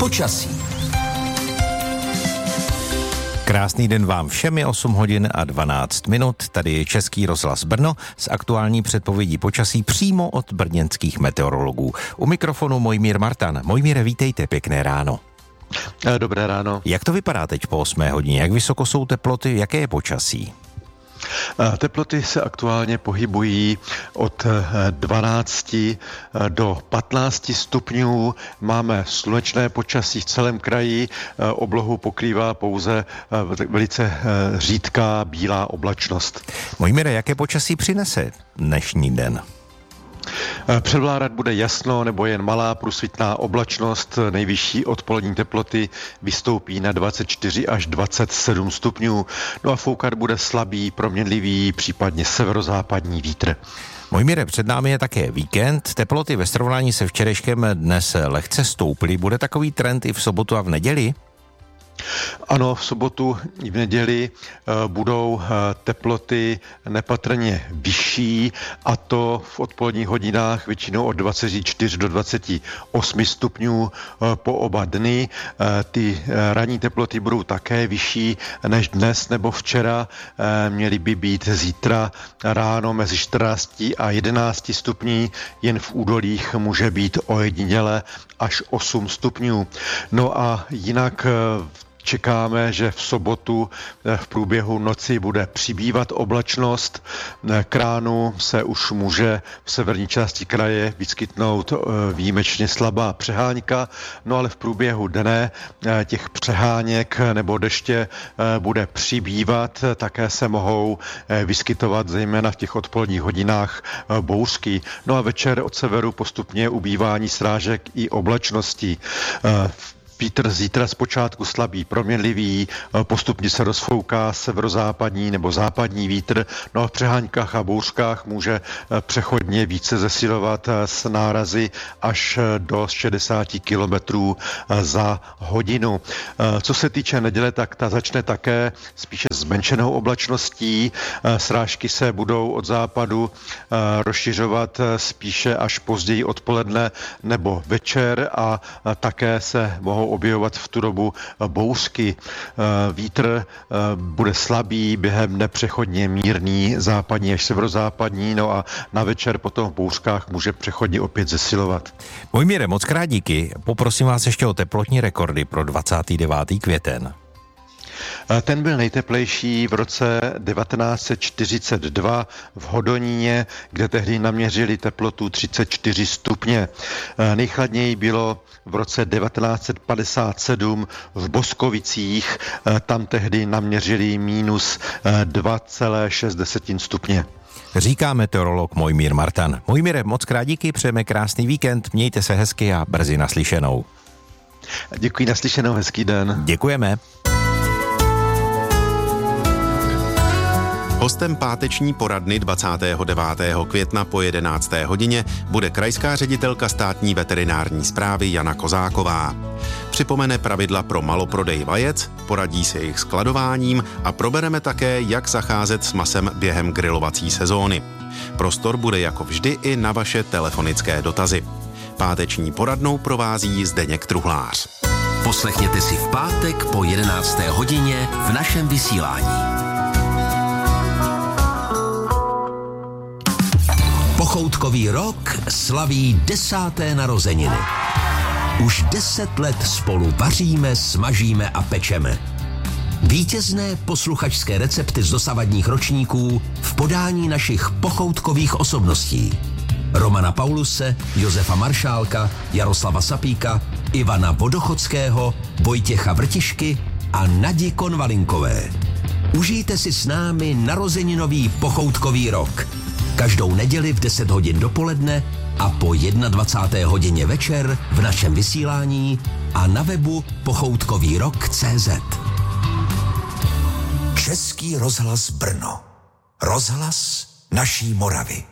Počasí. Krásný den vám všem, je 8 hodin a 12 minut. Tady je Český rozhlas Brno s aktuální předpovědí počasí přímo od brněnských meteorologů. U mikrofonu Mojmír Martan. Mojmíre, vítejte, pěkné ráno. Dobré ráno. Jak to vypadá teď po 8 hodině? Jak vysoko jsou teploty? Jaké je počasí? Teploty se aktuálně pohybují od 12 do 15 stupňů. Máme slunečné počasí v celém kraji. Oblohu pokrývá pouze velice řídká bílá oblačnost. Mojmíre, jaké počasí přinese dnešní den? Převládat bude jasno nebo jen malá průsvitná oblačnost. Nejvyšší odpolední teploty vystoupí na 24 až 27 stupňů. No a foukat bude slabý, proměnlivý, případně severozápadní vítr. Mojmíre, před námi je také víkend. Teploty ve srovnání se včerejškem dnes lehce stouply. Bude takový trend i v sobotu a v neděli? Ano, v sobotu i v neděli budou teploty nepatrně vyšší, a to v odpoledních hodinách většinou od 24 do 28 stupňů po oba dny. Ty ranní teploty budou také vyšší než dnes nebo včera. Měly by být zítra ráno mezi 14 a 11 stupní, jen v údolích může být ojediněle až 8 stupňů. No a jinak čekáme, že v sobotu v průběhu noci bude přibývat oblačnost. K ránu se už může v severní části kraje vyskytnout výjimečně slabá přehánka, no ale v průběhu dne těch přeháněk nebo deště bude přibývat. Také se mohou vyskytovat zejména v těch odpoledních hodinách bouřky. No a večer od severu postupně ubývání srážek i oblačností. Vítr zítra zpočátku slabý, proměnlivý, postupně se rozfouká severozápadní nebo západní vítr, no a v přeháňkách a bouřkách může přechodně více zesilovat s nárazy až do 60 km za hodinu. Co se týče neděle, tak ta začne také spíše zmenšenou oblačností. Srážky se budou od západu rozšiřovat spíše až později odpoledne nebo večer a také se mohou objevovat v tu dobu bouřky. Vítr bude slabý, během dne přechodně mírný, západní až severozápadní, no a na večer potom v bouřkách může přechodně opět zesilovat. Mojmíre, moc krát díky. Poprosím vás ještě o teplotní rekordy pro 29. květen. Ten byl nejteplejší v roce 1942 v Hodoníně, kde tehdy naměřili teplotu 34 stupně. Nejchladněji bylo v roce 1957 v Boskovicích, tam tehdy naměřili minus 2,6 stupně. Říká meteorolog Mojmír Martan. Mojmíre, moc krát díky, přejeme krásný víkend, mějte se hezky a brzy naslyšenou. Děkuji, naslyšenou, hezký den. Děkujeme. Hostem páteční poradny 29. května po 11. hodině bude krajská ředitelka státní veterinární správy Jana Kozáková. Připomene pravidla pro maloprodej vajec, poradí se jejich skladováním a probereme také, jak zacházet s masem během grilovací sezóny. Prostor bude jako vždy i na vaše telefonické dotazy. Páteční poradnou provází Zdeněk Truhlář. Poslechněte si v pátek po 11. hodině v našem vysílání. Pochoutkový rok slaví 10. narozeniny. Už 10 let spolu vaříme, smažíme a pečeme. Vítězné posluchačské recepty z dosavadních ročníků v podání našich pochoutkových osobností. Romana Pauluse, Josefa Maršálka, Jaroslava Sapíka, Ivana Vodochodského, Vojtěcha Vrtišky a Nadi Konvalinkové. Užijte si s námi narozeninový pochoutkový rok. Každou neděli v 10 hodin dopoledne a po 21. hodině večer v našem vysílání a na webu pochoutkovýrok.cz. Český rozhlas Brno. Rozhlas naší Moravy.